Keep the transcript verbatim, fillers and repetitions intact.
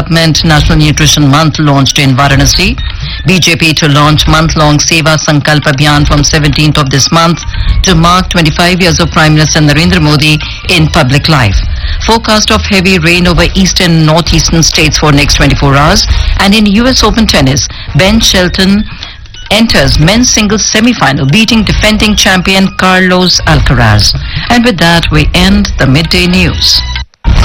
Development National Nutrition Month launched in Varanasi. B J P to launch month-long Seva Sankalp Abhiyan from seventeenth of this month to mark twenty-five years of Prime Minister Narendra Modi in public life. Forecast of heavy rain over eastern and northeastern states for next twenty-four hours. And in U S Open Tennis, Ben Shelton enters men's singles semi-final, beating defending champion Carlos Alcaraz. And with that, we end the midday news.